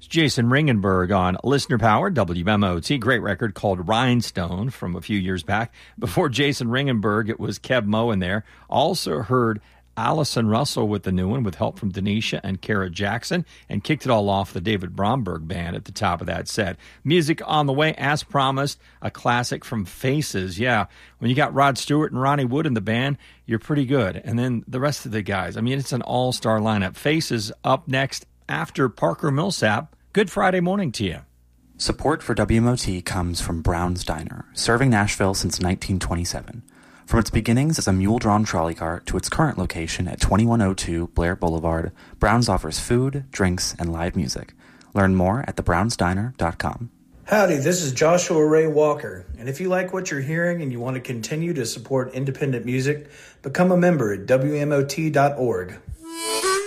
Jason Ringenberg on Listener Power, WMOT. Great record called Rhinestone from a few years back. Before Jason Ringenberg, it was Kev Moe in there. Also heard Allison Russell with the new one with help from Denisha and Kara Jackson, and kicked it all off the David Bromberg Band at the top of that set. Music on the way, as promised, a classic from Faces. Yeah, when you got Rod Stewart and Ronnie Wood in the band, you're pretty good. And then the rest of the guys, I mean, it's an all-star lineup. Faces up next after Parker Millsap. Good Friday morning to you. Support for WMOT comes from Brown's Diner, serving Nashville since 1927. From its beginnings as a mule-drawn trolley cart to its current location at 2102 Blair Boulevard, Brown's offers food, drinks, and live music. Learn more at thebrownsdiner.com. Howdy, this is Joshua Ray Walker, and if you like what you're hearing and you want to continue to support independent music, become a member at WMOT.org.